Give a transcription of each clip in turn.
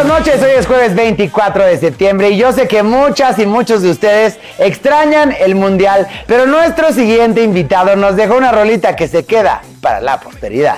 buenas noches, hoy es jueves 24 de septiembre y yo sé que muchas y muchos de ustedes extrañan el Mundial, pero nuestro siguiente invitado nos dejó una rolita que se queda para la posteridad.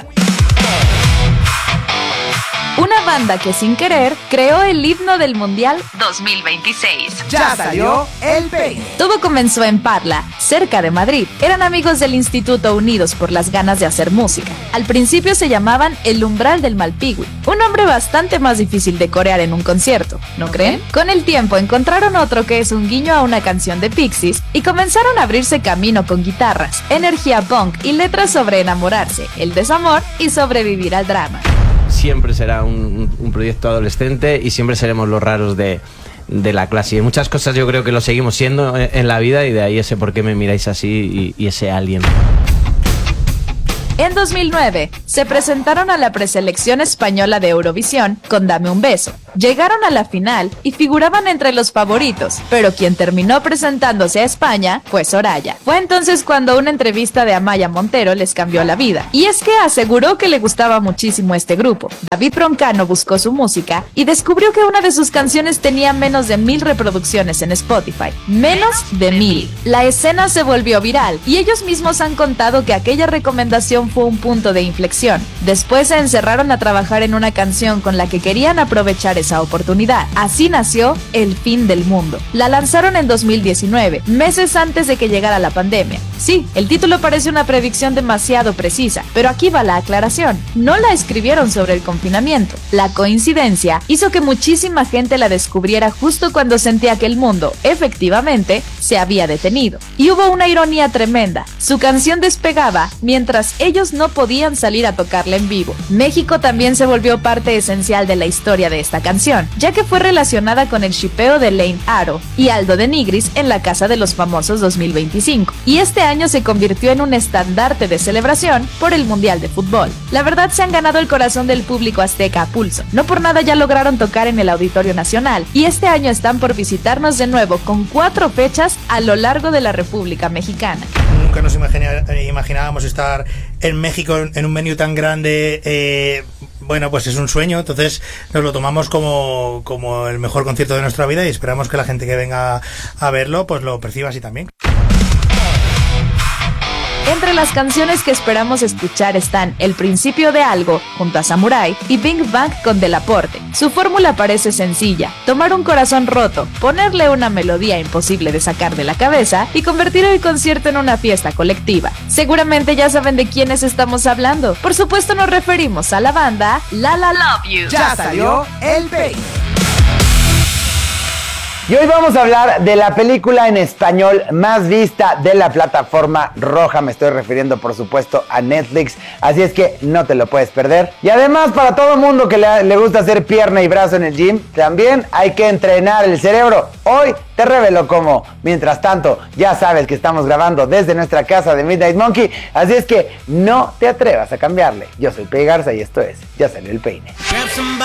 Una banda que sin querer creó el himno del Mundial 2026. Ya salió el peine. Todo comenzó en Parla, cerca de Madrid. Eran amigos del Instituto unidos por las ganas de hacer música. Al principio se llamaban El Umbral del Malpigui, un nombre bastante más difícil de corear en un concierto, ¿no creen? Con el tiempo encontraron otro que es un guiño a una canción de Pixies y comenzaron a abrirse camino con guitarras, energía punk y letras sobre enamorarse, el desamor y sobrevivir al drama. Siempre será un proyecto adolescente y siempre seremos los raros de la clase. Y muchas cosas yo creo que lo seguimos siendo en la vida y de ahí ese por qué me miráis así y ese alien. En 2009, se presentaron a la preselección española de Eurovisión con Dame un beso. Llegaron a la final y figuraban entre los favoritos, pero quien terminó presentándose a España fue Soraya. Fue entonces cuando una entrevista de Amaya Montero les cambió la vida. Y es que aseguró que le gustaba muchísimo este grupo. David Broncano buscó su música y descubrió que una de sus canciones tenía menos de 1000 reproducciones en Spotify. Menos de 1000. La escena se volvió viral y ellos mismos han contado que aquella recomendación fue un punto de inflexión. Después se encerraron a trabajar en una canción con la que querían aprovechar esa oportunidad. Así nació El Fin del Mundo. La lanzaron en 2019, meses antes de que llegara la pandemia. Sí, el título parece una predicción demasiado precisa, pero aquí va la aclaración. No la escribieron sobre el confinamiento. La coincidencia hizo que muchísima gente la descubriera justo cuando sentía que el mundo, efectivamente, se había detenido. Y hubo una ironía tremenda. Su canción despegaba mientras ellos no podían salir a tocarla en vivo. México también se volvió parte esencial de la historia de esta canción, ya que fue relacionada con el shipeo de Lane Aro y Aldo de Nigris en la Casa de los Famosos 2025. Y este año se convirtió en un estandarte de celebración por el Mundial de Fútbol. La verdad, se han ganado el corazón del público azteca a pulso. No por nada ya lograron tocar en el Auditorio Nacional y este año están por visitarnos de nuevo con 4 fechas a lo largo de la República Mexicana. Nunca nos imaginábamos estar en México en un venue tan grande. Bueno, pues es un sueño, entonces nos lo tomamos como el mejor concierto de nuestra vida y esperamos que la gente que venga a verlo pues lo perciba así también. Entre las canciones que esperamos escuchar están El Principio de Algo, junto a Samurai, y Bing Bang con Del Aporte. Su fórmula parece sencilla: tomar un corazón roto, ponerle una melodía imposible de sacar de la cabeza y convertir el concierto en una fiesta colectiva. Seguramente ya saben de quiénes estamos hablando. Por supuesto nos referimos a la banda La La Love You. Ya salió el peine. Y hoy vamos a hablar de la película en español más vista de la plataforma roja. Me estoy refiriendo, por supuesto, a Netflix. Así es que no te lo puedes perder. Y además, para todo el mundo que le gusta hacer pierna y brazo en el gym, también hay que entrenar el cerebro. Hoy te revelo cómo. Mientras tanto, ya sabes que estamos grabando desde nuestra casa de Midnight Monkey. Así es que no te atrevas a cambiarle. Yo soy Pei Garza y esto es Ya Salió el Peine.